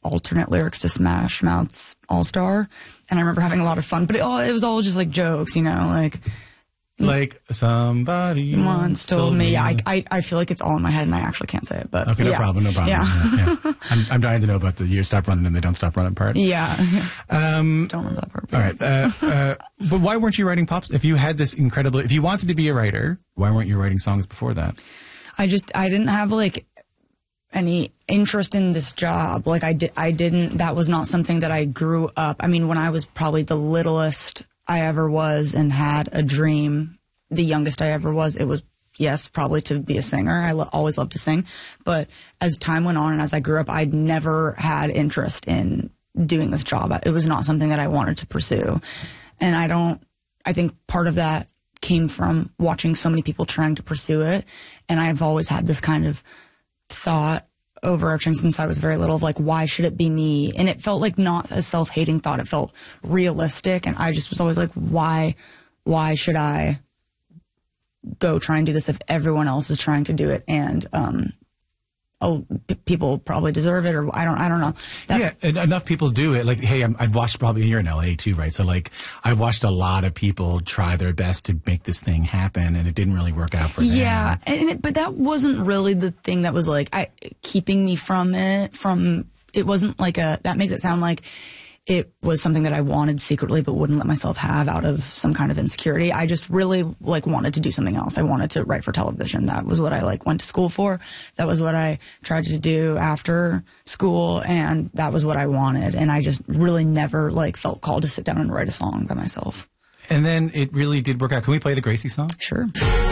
alternate lyrics to Smash Mouth's All Star. And I remember having a lot of fun, but it was all just like jokes, you know, like somebody once told me. Yeah, I feel like it's all in my head and I actually can't say it, but okay, no problem. Yeah. I'm dying to know about the you stop running and they don't stop running part. Yeah. Don't remember that part. All right. But why weren't you writing pops? If you had this if you wanted to be a writer, why weren't you writing songs before that? I didn't have like any interest in this job. Like I didn't, that was not something that I grew up. I mean, when I was probably the littlest I ever was and had a dream, the youngest I ever was, it was, yes, probably to be a singer. I always loved to sing. But as time went on and as I grew up, I'd never had interest in doing this job. It was not something that I wanted to pursue. And I think part of that came from watching so many people trying to pursue it. And I've always had this kind of thought overarching since I was very little of like, why should it be me? And it felt like not a self-hating thought. It felt realistic. And I just was always like, why should I go try and do this if everyone else is trying to do it? And, people probably deserve it, or I don't know. Yeah, and enough people do it. Like, hey, I've watched probably, you're in LA too, right? So like, I've watched a lot of people try their best to make this thing happen, and it didn't really work out for them. Yeah, but that wasn't really the thing that was like keeping me from it. It wasn't like that makes it sound like it was something that I wanted secretly but wouldn't let myself have out of some kind of insecurity. I just really wanted to do something else. I wanted to write for television. That was what I went to school for. That was what I tried to do after school, and that was what I wanted. And I just really never felt called to sit down and write a song by myself. And then it really did work out. Can we play the Gracie song? Sure.